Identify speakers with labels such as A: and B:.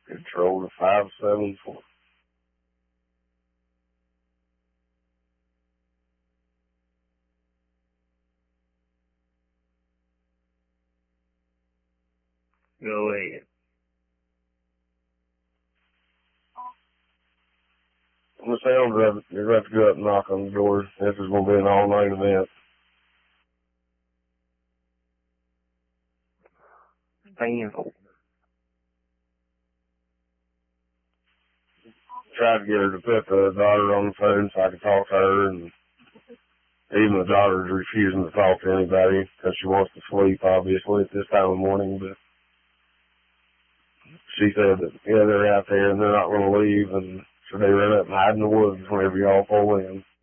A: Control to 574.
B: Go ahead.
A: On the sound of it, you're going to have to go up and knock on the door. This is going to be an all-night event.
B: Painful.
A: Tried to get her to put the daughter on the phone so I could talk to her, and even the daughter's refusing to talk to anybody because she wants to sleep, obviously, at this time of the morning. But she said that, yeah, they're out there and they're not going to leave, and so they run up and hide in the woods whenever y'all pull in.